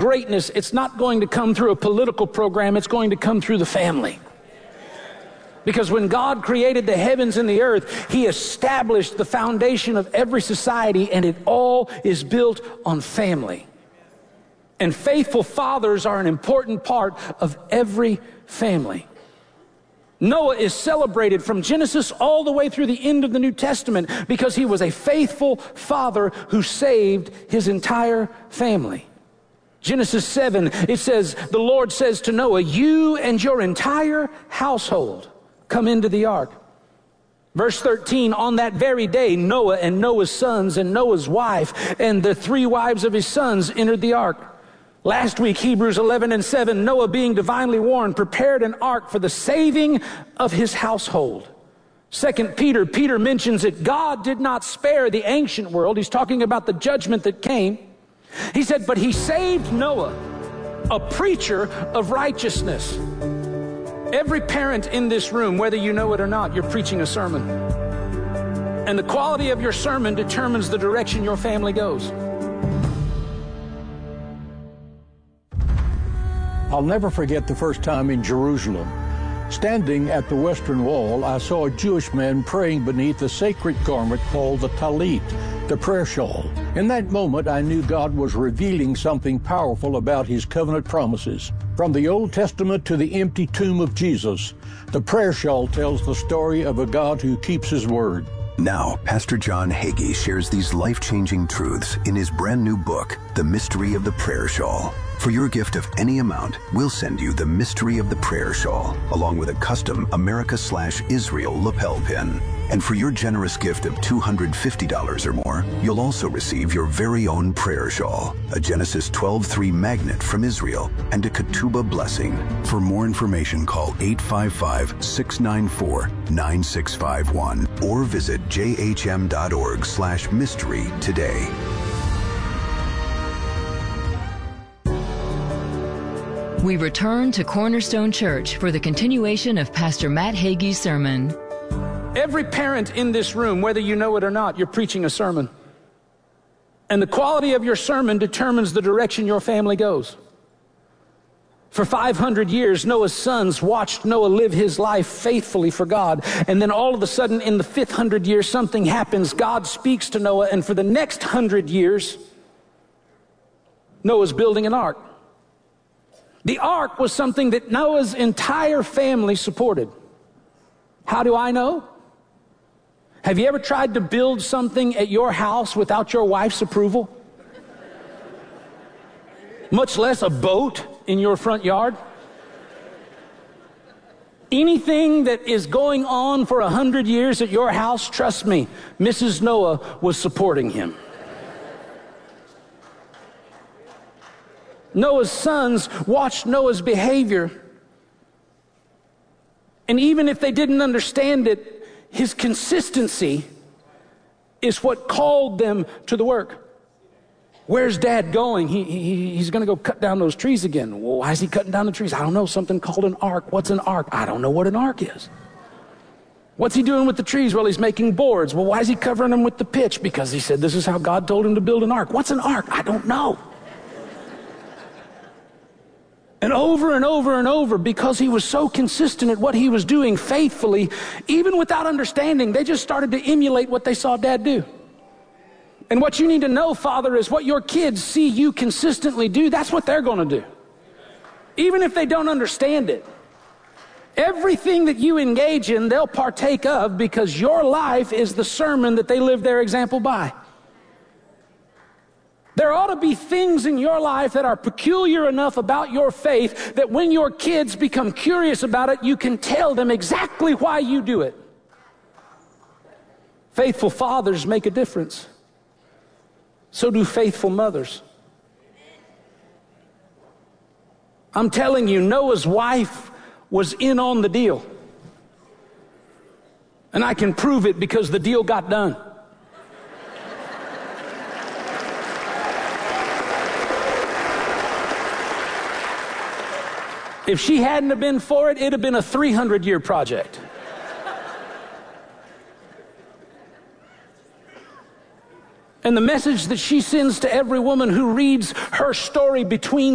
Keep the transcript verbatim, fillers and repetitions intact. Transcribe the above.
greatness, it's not going to come through a political program, it's going to come through the family. Because when God created the heavens and the earth, He established the foundation of every society, and it all is built on family. And faithful fathers are an important part of every family. Noah is celebrated from Genesis all the way through the end of the New Testament because he was a faithful father who saved his entire family. Genesis seven, it says, the Lord says to Noah, you and your entire household come into the ark. Verse thirteen, on that very day, Noah and Noah's sons and Noah's wife and the three wives of his sons entered the ark. Last week, Hebrews eleven and seven, Noah being divinely warned, prepared an ark for the saving of his household. Second Peter, Peter mentions that God did not spare the ancient world. He's talking about the judgment that came. He said, but He saved Noah, a preacher of righteousness. Every parent in this room, whether you know it or not, you're preaching a sermon. And the quality of your sermon determines the direction your family goes. I'll never forget the first time in Jerusalem. Standing at the Western Wall, I saw a Jewish man praying beneath a sacred garment called the talit, the prayer shawl. In that moment, I knew God was revealing something powerful about His covenant promises. From the Old Testament to the empty tomb of Jesus, the prayer shawl tells the story of a God who keeps His word. Now, Pastor John Hagee shares these life-changing truths in his brand new book, The Mystery of the Prayer Shawl. For your gift of any amount, we'll send you The Mystery of the Prayer Shawl, along with a custom America slash Israel lapel pin. And for your generous gift of two hundred fifty dollars or more, you'll also receive your very own prayer shawl, a Genesis twelve three magnet from Israel, and a ketubah blessing. For more information, call eight five five, six nine four, nine six five one or visit jhm.org slash mystery today. We return to Cornerstone Church for the continuation of Pastor Matt Hagee's sermon. Every parent in this room, whether you know it or not, you're preaching a sermon. And the quality of your sermon determines the direction your family goes. For five hundred years, Noah's sons watched Noah live his life faithfully for God. And then all of a sudden, in the fifth hundred year, something happens. God speaks to Noah, and for the next hundred years, Noah's building an ark. The ark was something that Noah's entire family supported. How do I know? Have you ever tried to build something at your house without your wife's approval? Much less a boat in your front yard? Anything that is going on for a hundred years at your house, trust me, Missus Noah was supporting him. Noah's sons watched Noah's behavior. And even if they didn't understand it, his consistency is what called them to the work. Where's Dad going? He, he, he's going to go cut down those trees again. Well, why is he cutting down the trees? I don't know. Something called an ark. What's an ark? I don't know what an ark is. What's he doing with the trees? Well, he's making boards. Well, why is he covering them with the pitch? Because he said this is how God told him to build an ark. What's an ark? I don't know. And over and over and over, because he was so consistent at what he was doing faithfully, even without understanding, they just started to emulate what they saw Dad do. And what you need to know, Father, is what your kids see you consistently do, that's what they're going to do. Even if they don't understand it. Everything that you engage in, they'll partake of, because your life is the sermon that they live their example by. There ought to be things in your life that are peculiar enough about your faith that when your kids become curious about it, you can tell them exactly why you do it. Faithful fathers make a difference. So do faithful mothers. I'm telling you, Noah's wife was in on the deal. And I can prove it because the deal got done. If she hadn't have been for it, it'd have been a three hundred year project. And the message that she sends to every woman who reads her story between